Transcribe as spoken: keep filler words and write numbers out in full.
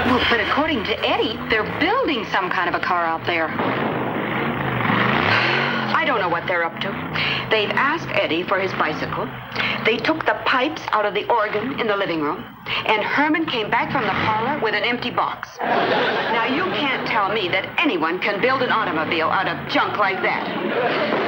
Well, but according to Eddie, they're building some kind of a car out there. I don't know what they're up to. They've asked Eddie for his bicycle. They took the pipes out of the organ in the living room. And Herman came back from the parlor with an empty box. Now, you can't tell me that anyone can build an automobile out of junk like that.